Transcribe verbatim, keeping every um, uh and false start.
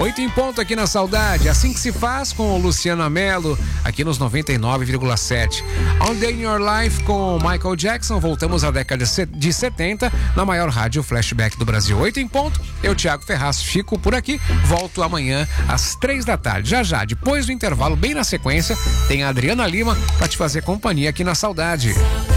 Oito em ponto aqui na Saudade, assim que se faz com o Luciano Amelo, aqui nos noventa e nove vírgula sete. On Day in Your Life com Michael Jackson, voltamos à década de setenta, na maior rádio flashback do Brasil. Oito em ponto, eu, Thiago Ferraz, fico por aqui, volto amanhã às três da tarde. Já já, depois do intervalo, bem na sequência, tem a Adriana Lima para te fazer companhia aqui na Saudade.